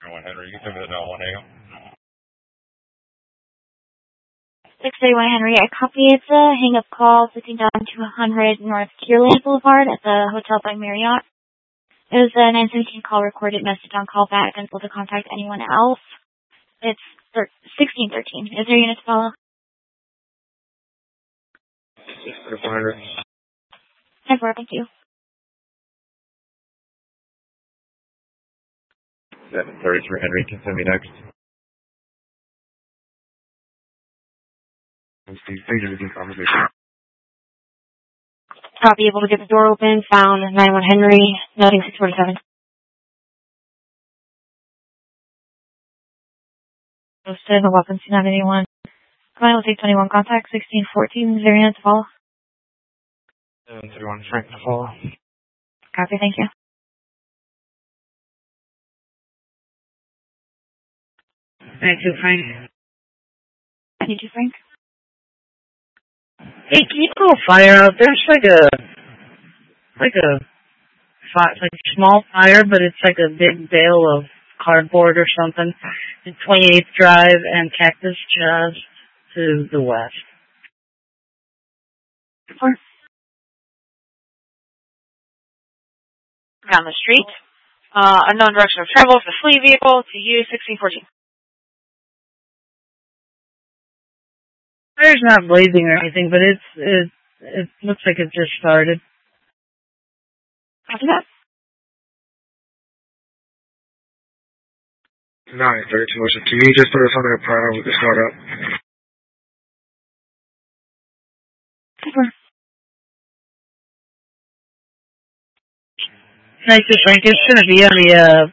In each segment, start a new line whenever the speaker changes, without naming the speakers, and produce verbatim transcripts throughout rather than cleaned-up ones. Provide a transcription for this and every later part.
one Henry, you can send me the nine one eight.
six thirty-one Henry, I copy. It's a hang-up call, sitting down to one hundred North Kierland Boulevard at the Hotel by Marriott. It was a nine seventeen call recorded message on callback until to contact anyone else. It's sixteen thirteen. Is there a unit to follow?
one hundred.
ten four, thank you.
seven thirty-three Henry, can send me next. Steve, thank you for the conversation.
Copy, able to get the door open, found ninety-one Henry, noting six forty-seven. Posted, the weapons two nine eighty-one. Come on, we'll take twenty-one contact, sixteen fourteen. Is there a unit to follow?
seven thirty-one Frank to follow.
Copy, thank you.
ninety-two Frank.
ninety-two Frank.
Hey, can you pull a fire out? There's like a, like a, it's like a small fire, but it's like a big bale of cardboard or something. In twenty-eighth Drive and Cactus just to the west.
Four.
Down the street. Uh, unknown direction of travel for the fleet vehicle to U sixteen fourteen.
Fire's not blazing or anything, but it's it it looks like it just started.
After that.
nine thirty-two, can you just put us on a prior with the start up?
Four.
ninety-two Frank, it's gonna be on the uh,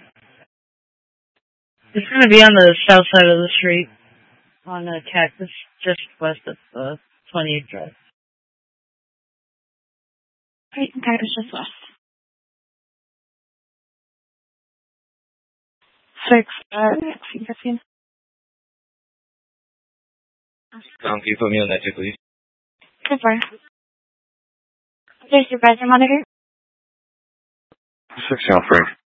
it's gonna be on the south side of the street. On the Cactus, just west of uh, twenty-eighth Drive.
Right, Cactus just west. Six, uh, sixteen fifteen.
Tom, can you put me on that too, please?
ten four. There's your supervisor monitor.
six South Frank.